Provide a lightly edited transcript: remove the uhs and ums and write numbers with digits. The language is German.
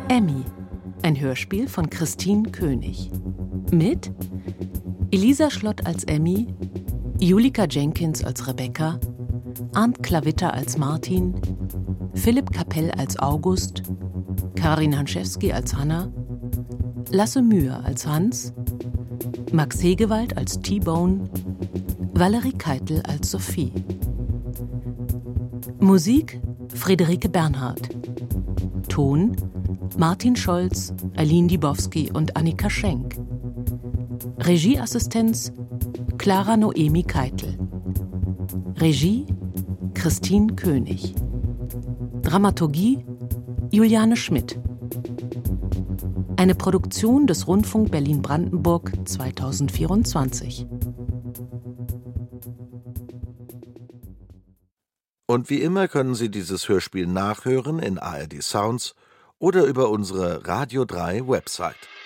Emmy, ein Hörspiel von Christine König. Mit Elisa Schlott als Emmy, Julika Jenkins als Rebecca, Arndt Klavitter als Martin, Philipp Kapell als August, Karin Hanschewski als Hanna, Lasse Mühe als Hans, Max Hegewald als T-Bone, Valerie Keitel als Sophie. Musik Friederike Bernhard. Ton Martin Scholz, Aline Dibowski und Annika Schenk. Regieassistenz Clara Noemi Keitel. Regie Christine König. Dramaturgie Juliane Schmidt. Eine Produktion des Rundfunk Berlin-Brandenburg 2024. Und wie immer können Sie dieses Hörspiel nachhören in ARD Sounds oder über unsere Radio 3 Website.